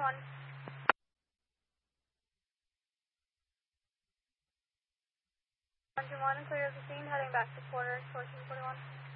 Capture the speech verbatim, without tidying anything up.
forty-one. one two one, clear the scene, heading back to quarter, fourteen forty-one.